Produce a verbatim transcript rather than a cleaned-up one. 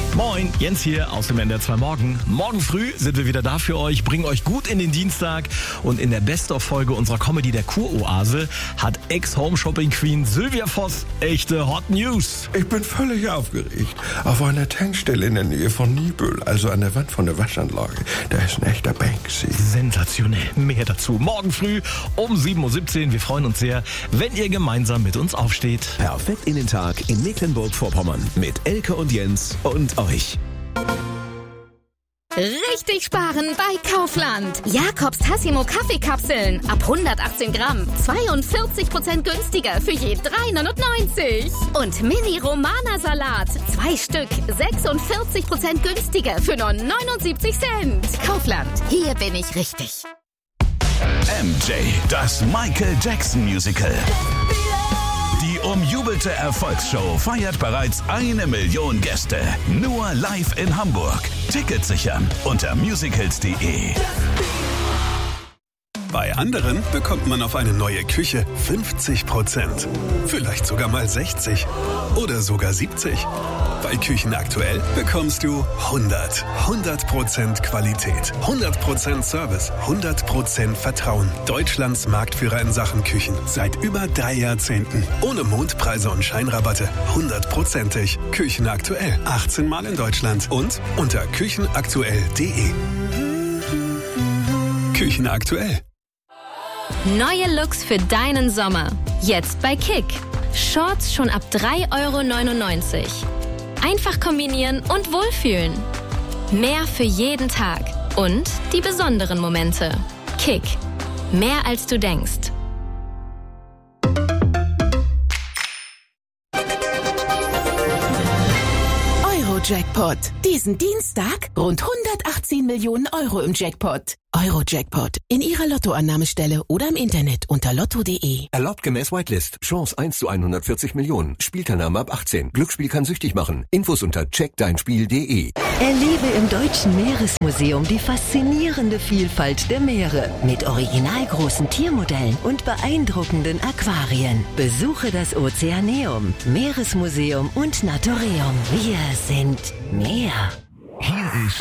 Moin, Jens hier aus dem N D R zwei Morgen. Morgen früh sind wir wieder da für euch, bringen euch gut in den Dienstag. Und in der Best-of-Folge unserer Comedy der Kuroase hat Ex-Home-Shopping-Queen Sylvia Voss echte Hot News. Ich bin völlig aufgeregt. Auf einer Tankstelle in der Nähe von Niebüll, also an der Wand von der Waschanlage, da ist ein echter Banksy. Sensationell. Mehr dazu morgen früh um sieben Uhr siebzehn. Wir freuen uns sehr, wenn ihr gemeinsam mit uns aufsteht. Perfekt in den Tag in Mecklenburg-Vorpommern mit Elke und Jens und euch. Richtig sparen bei Kaufland. Jakobs Tassimo Kaffeekapseln ab hundertachtzehn Gramm. zweiundvierzig Prozent günstiger für je drei neunundneunzig. Und Mini Romana Salat. Zwei Stück. sechsundvierzig Prozent günstiger für nur neunundsiebzig Cent. Kaufland. Hier bin ich richtig. M J, das Michael Jackson Musical. Die umjubelte Erfolgsshow feiert bereits eine Million Gäste. Nur live in Hamburg. Tickets sichern unter musicals punkt de. Bei anderen bekommt man auf eine neue Küche fünfzig Prozent. Vielleicht sogar mal sechzig oder sogar siebzig. Bei Küchen aktuell bekommst du hundert. hundert Prozent Qualität, hundert Prozent Service, hundert Prozent Vertrauen. Deutschlands Marktführer in Sachen Küchen. Seit über drei Jahrzehnten. Ohne Mondpreise und Scheinrabatte. hundertprozentig. Küchen aktuell. achtzehn Mal in Deutschland. Und unter küchenaktuell punkt de. Küchen aktuell. Neue Looks für deinen Sommer. Jetzt bei Kick. Shorts schon ab drei Euro neunundneunzig. Einfach kombinieren und wohlfühlen. Mehr für jeden Tag. Und die besonderen Momente. Kick. Mehr als du denkst. Jackpot. Diesen Dienstag rund hundertachtzehn Millionen Euro im Jackpot. Euro-Jackpot. In Ihrer Lottoannahmestelle oder im Internet unter lotto punkt de. Erlaubt gemäß Whitelist. Chance eins zu hundertvierzig Millionen. Spielteilnahme ab achtzehn. Glücksspiel kann süchtig machen. Infos unter check dein spiel punkt de. Erlebe im Deutschen Meeresmuseum die faszinierende Vielfalt der Meere mit originalgroßen Tiermodellen und beeindruckenden Aquarien. Besuche das Ozeaneum, Meeresmuseum und Naturium. Wir sind Meer. Hier ist